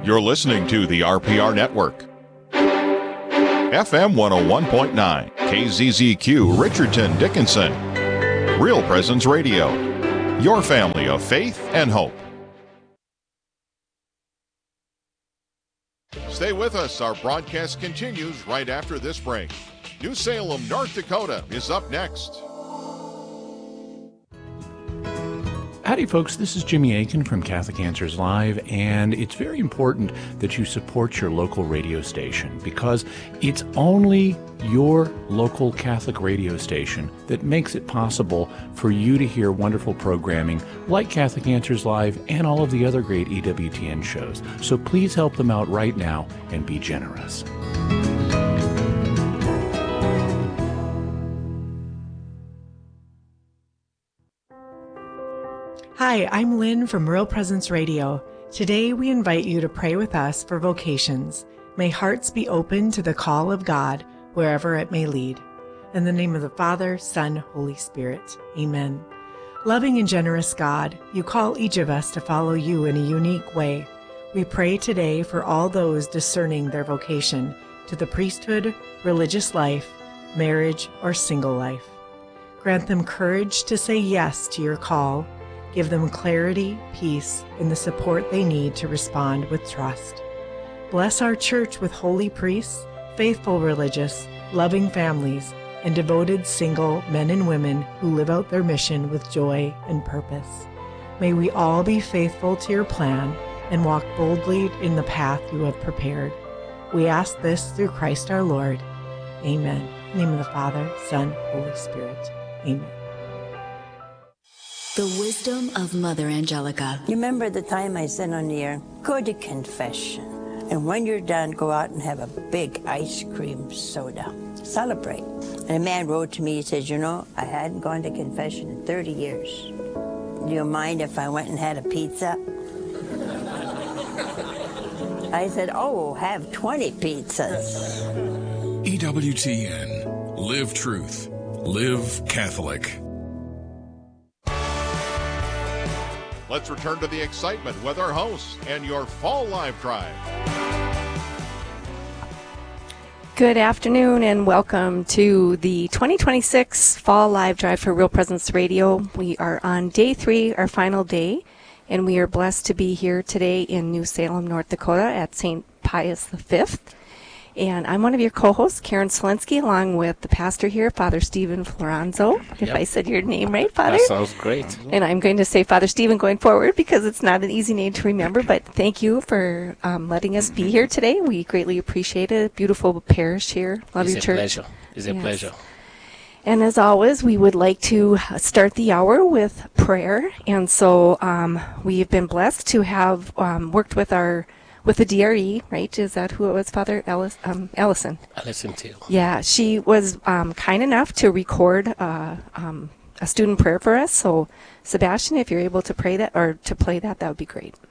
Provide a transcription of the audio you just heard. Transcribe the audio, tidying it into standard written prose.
You're listening to the RPR Network. FM 101.9, KZZQ, Richardson, Dickinson. Real Presence Radio. Your family of faith and hope. Stay with us. Our broadcast continues right after this break. New Salem, North Dakota is up next. Howdy, folks. This is Jimmy Aiken from Catholic Answers Live, and it's very important that you support your local radio station because it's only your local Catholic radio station that makes it possible for you to hear wonderful programming like Catholic Answers Live and all of the other great EWTN shows. So please help them out right now and be generous. Hi, I'm Lynn from Real Presence Radio. Today we invite you to pray with us for vocations. May hearts be open to the call of God wherever it may lead. In the name of the Father, Son, Holy Spirit. Amen. Loving and generous God, you call each of us to follow you in a unique way. We pray today for all those discerning their vocation to the priesthood, religious life, marriage, or single life. Grant them courage to say yes to your call. Give them clarity, peace, and the support they need to respond with trust. Bless our church with holy priests, faithful religious, loving families, and devoted single men and women who live out their mission with joy and purpose. May we all be faithful to your plan and walk boldly in the path you have prepared. We ask this through Christ our Lord. Amen. In the name of the Father, Son, Holy Spirit. Amen. The wisdom of Mother Angelica. You remember the time I said on the air, go to confession. And when you're done, go out and have a big ice cream soda. Celebrate. And a man wrote to me, he says, you know, I hadn't gone to confession in 30 years. Do you mind if I went and had a pizza? I said, oh, have 20 pizzas. EWTN. Live truth. Live Catholic. Let's return to the excitement with our hosts and your Fall Live Drive. Good afternoon and welcome to the 2026 Fall Live Drive for Real Presence Radio. We are on day 3, our final day, and we are blessed to be here today in New Salem, North Dakota at St. Pius V. And I'm one of your co-hosts, Karen Selensky, along with the pastor here, Father Stephen Floranzo, if I said your name right, Father. That sounds great. And I'm going to say Father Stephen going forward because it's not an easy name to remember, but thank you for letting us be here today. We greatly appreciate it. Beautiful parish here. Love your church. It's a pleasure. And as always, we would like to start the hour with prayer. And so we've been blessed to have worked with the DRE, right? Is that who it was, Father Allison? Allison too. Yeah, she was kind enough to record a student prayer for us. So, Sebastian, if you're able to pray that or to play that, that would be great.